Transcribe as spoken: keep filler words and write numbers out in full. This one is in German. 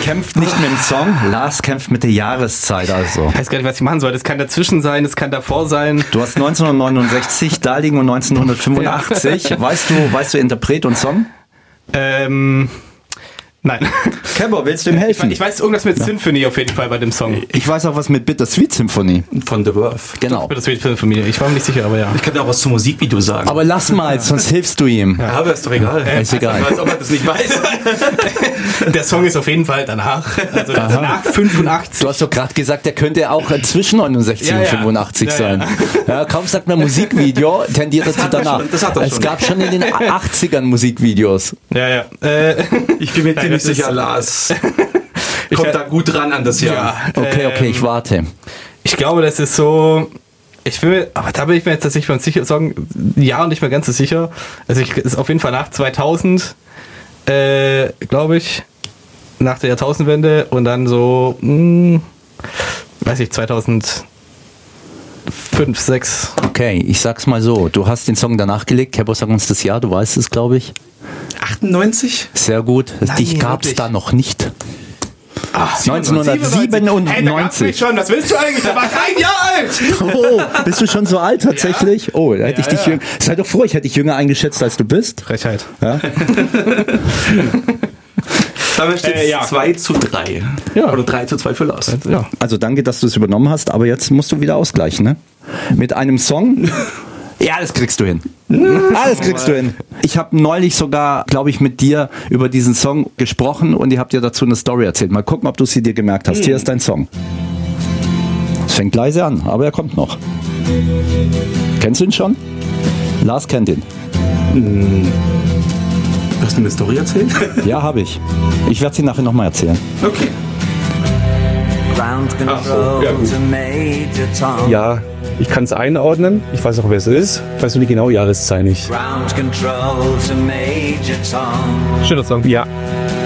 kämpft nicht mit dem Song, Lars kämpft mit der Jahreszeit also. Ich weiß gar nicht, was ich machen soll. Das kann dazwischen sein, das kann davor sein. Du hast neunzehnhundertneunundsechzig da liegen und neunzehnhundertfünfundachtzig. Ja. Weißt du, weißt du Interpret und Song? Ähm... Nein. Kebber, willst du ihm helfen? Ich weiß irgendwas mit ja. Symphony auf jeden Fall bei dem Song. Ich weiß auch was mit Bittersweet Symphony. Von The Worth. Genau. Bittersweet Symphony. Ich war mir nicht sicher, aber ja. Ich kann auch was zum Musikvideo sagen. Aber lass mal, sonst hilfst du ihm. Ja, aber ist doch egal. Ja, ist egal. Als ob man das nicht weiß. Der Song ist auf jeden Fall danach. Also danach fünfundachtzig. Du hast doch gerade gesagt, der könnte auch zwischen neunundsechzig ja, und fünfundachtzig ja. sein. Ja, ja. Kaum sagt man Musikvideo, tendiert er zu danach. Schon, das hat er es schon. gab schon in den achtzigern Musikvideos. Ja, ja. Äh, ich bin mir ziemlich sicher, Lars. Kommt ich, da gut ran an das Jahr. Ja, okay, okay, ich warte. Ich glaube, das ist so. Ich will, aber da bin ich mir jetzt tatsächlich mal sicher sagen, ja, nicht mehr ganz so sicher. Also ich ist auf jeden Fall nach zweitausend, äh, glaube ich, nach der Jahrtausendwende und dann so, mh, weiß ich, zweitausendfünf, sechs. Okay, ich sag's mal so, du hast den Song danach gelegt, Kebbo, sag uns das Jahr, du weißt es, glaube ich. achtundneunzig? Sehr gut, Nein, dich gab's wirklich? da noch nicht. Ach, neunzehnhundertsiebenundneunzig. Hey, da gab's mich schon. Was willst du eigentlich? Da war ich ein Jahr alt. Oh, bist du schon so alt tatsächlich? Ja. Oh, da hätte ja, ich dich ja. jünger. Sei doch froh, ich hätte dich jünger eingeschätzt, als du bist. Frechheit. Ja? Damit steht es äh, ja. zwei zu drei. Ja. Oder drei zu zwei für Lars. Ja. Also danke, dass du es übernommen hast, aber jetzt musst du wieder ausgleichen, ne? Mit einem Song. Ja, das kriegst du hin. Alles kriegst du hin. Ich habe neulich sogar, glaube ich, mit dir über diesen Song gesprochen und ihr habt dir dazu eine Story erzählt. Mal gucken, ob du sie dir gemerkt hast. Hm. Hier ist dein Song. Es fängt leise an, aber er kommt noch. Kennst du ihn schon? Lars kennt ihn. Hm. Hast du mir eine Story erzählt? Ja, habe ich. Ich werde sie nachher nochmal erzählen. Okay. Ach so, ja, ja, ich kann es einordnen. Ich weiß auch, wer es ist. Ich weiß nur die genaue Jahreszeit nicht. Schöner Song. Ja.